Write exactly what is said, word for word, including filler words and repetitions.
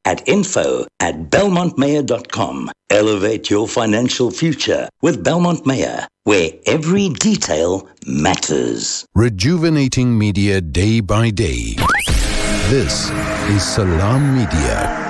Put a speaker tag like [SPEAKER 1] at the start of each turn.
[SPEAKER 1] at info at belmont mayor dot com. Elevate your financial future with Belmont Mayor, where every detail matters.
[SPEAKER 2] Rejuvenating media day by day. This is Salam Media.